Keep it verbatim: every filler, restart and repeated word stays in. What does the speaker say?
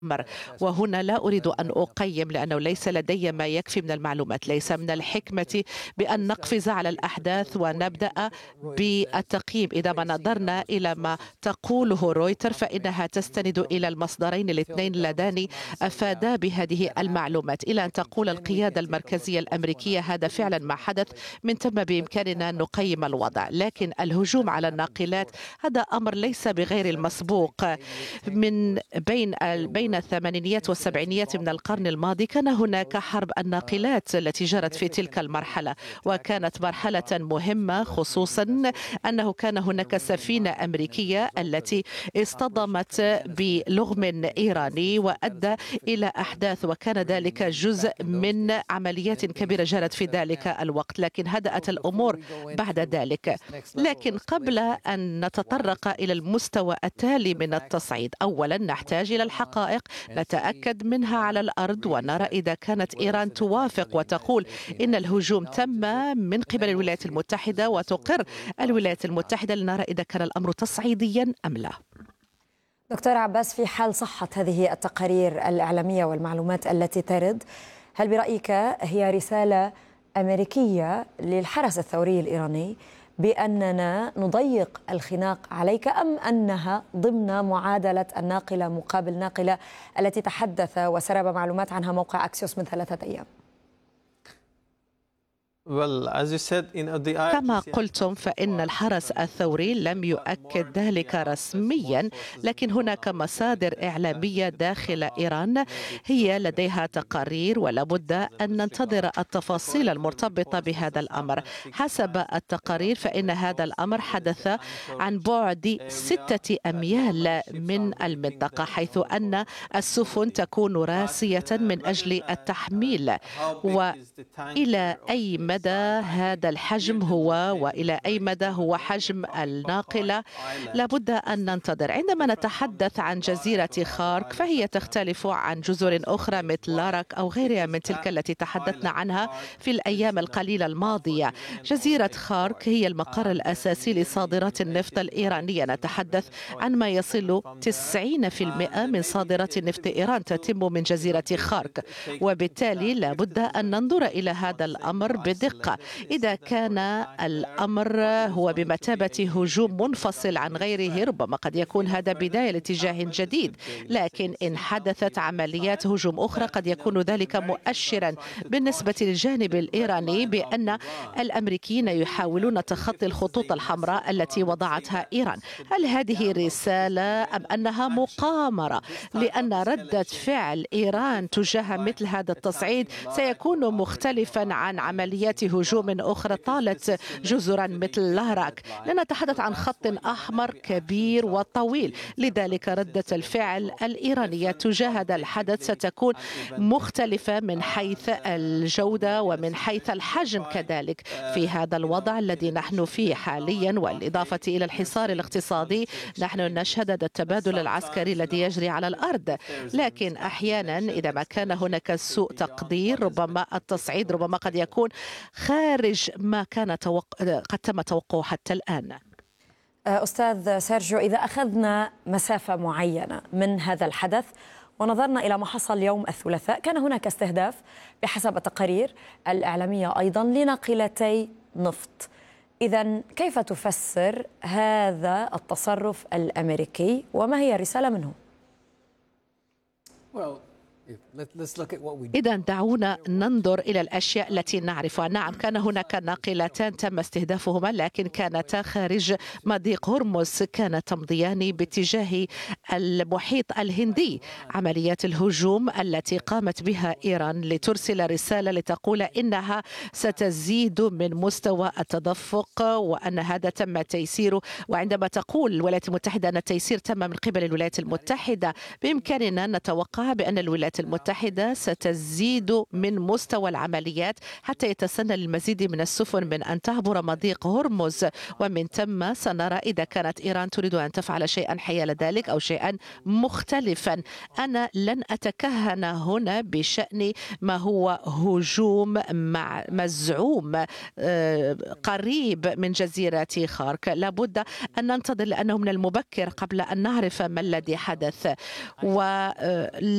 الأمر. وهنا لا أريد أن أقيم لأنه ليس لدي ما يكفي من المعلومات. ليس من الحكمة بأن نقفز على الأحداث ونبدأ بالتقييم. إذا ما نظرنا إلى ما تقوله رويتر فإنها تستند إلى المصدرين الاثنين اللذان أفادا بهذه المعلومات. إلى أن تقول القيادة المركزية الأمريكية هذا فعلا ما حدث، من ثم بإمكاننا أن نقيم الوضع. لكن الهجوم على الناقلات هذا أمر ليس بغير المسبوق. من بين بين الثمانينيات والسبعينيات من القرن الماضي كان هناك حرب الناقلات التي جرت في تلك المرحلة، وكانت مرحلة مهمة، خصوصا أنه كان هناك سفينة أمريكية التي اصطدمت بلغم إيراني وأدى إلى أحداث، وكان ذلك جزء من عمليات كبيرة جرت في ذلك الوقت. لكن هدأت الأمور بعد ذلك. لكن قبل أن نتطرق إلى المستوى التالي من التصعيد، أولا نحتاج إلى الحقائق نتأكد منها على الأرض ونرى إذا كانت إيران توافق وتقول إن الهجوم تم من قبل الولايات المتحدة، وتقر الولايات المتحدة لنرى إذا كان الأمر تصعيديا أم لا. دكتور عباس، في حال صحت هذه التقارير الإعلامية والمعلومات التي ترد، هل برأيك هي رسالة أمريكية للحرس الثوري الإيراني بأننا نضيق الخناق عليك، أم أنها ضمن معادلة الناقلة مقابل ناقلة التي تحدث وسرب معلومات عنها موقع أكسيوس من ثلاثة أيام؟ كما قلتم فإن الحرس الثوري لم يؤكد ذلك رسميا، لكن هناك مصادر إعلامية داخل إيران هي لديها تقارير، ولابد أن ننتظر التفاصيل المرتبطة بهذا الأمر. حسب التقارير فإن هذا الأمر حدث عن بعد ستة أميال من المنطقة، حيث أن السفن تكون راسية من أجل التحميل. وإلى أي مدى هذا الحجم هو وإلى أي مدى هو حجم الناقلة لابد أن ننتظر. عندما نتحدث عن جزيرة خارك فهي تختلف عن جزر أخرى مثل لاراك أو غيرها من تلك التي تحدثنا عنها في الأيام القليلة الماضية. جزيرة خارك هي المقر الأساسي لصادرات النفط الإيرانية. نتحدث عن ما يصل تسعين بالمئة من صادرات نفط إيران تتم من جزيرة خارك، وبالتالي لابد أن ننظر إلى هذا الأمر بدقة. إذا كان الأمر هو بمثابة هجوم منفصل عن غيره ربما قد يكون هذا بداية لاتجاه جديد، لكن إن حدثت عمليات هجوم أخرى قد يكون ذلك مؤشرا بالنسبة للجانب الإيراني بأن الأمريكيين يحاولون تخطي الخطوط الحمراء التي وضعتها إيران. هل هذه رسالة أم أنها مقامرة؟ لأن ردة فعل إيران تجاه مثل هذا التصعيد سيكون مختلفا عن عمليات هجوم أخرى طالت جزرا مثل لاراك، لنتحدث عن خط أحمر كبير وطويل. لذلك ردة الفعل الإيرانية تجاه هذا الحدث ستكون مختلفة من حيث الجودة ومن حيث الحجم كذلك. في هذا الوضع الذي نحن فيه حاليا والإضافة إلى الحصار الاقتصادي نحن نشهد هذا التبادل العسكري الذي يجري على الأرض، لكن أحيانا إذا ما كان هناك سوء تقدير ربما التصعيد ربما قد يكون خارج ما كان توق... قد تم توقعه حتى الآن. أستاذ سيرجيو، إذا أخذنا مسافة معينة من هذا الحدث ونظرنا إلى ما حصل يوم الثلاثاء، كان هناك استهداف بحسب التقارير الإعلامية أيضا لناقلتي نفط. إذن كيف تفسر هذا التصرف الأمريكي وما هي الرسالة منه؟ إذا دعونا ننظر إلى الأشياء التي نعرفها. نعم، كان هناك ناقلتان تم استهدافهما لكن كانتا خارج مضيق هرمز، كانتا تمضيان باتجاه المحيط الهندي. عمليات الهجوم التي قامت بها إيران لترسل رسالة لتقول إنها ستزيد من مستوى التدفق وأن هذا تم تيسيره. وعندما تقول الولايات المتحدة أن التيسير تم من قبل الولايات المتحدة، بإمكاننا أن نتوقع بأن الولايات المتحدة ستزيد من مستوى العمليات حتى يتسنى للمزيد من السفن من أن تعبر مضيق هرمز، ومن ثم سنرى إذا كانت إيران تريد أن تفعل شيئا حيال ذلك أو شيئا مختلفا. أنا لن أتكهن هنا بشأن ما هو هجوم مع مزعوم قريب من جزيرة خارك. لابد أن ننتظر لأنه من المبكر قبل أن نعرف ما الذي حدث. و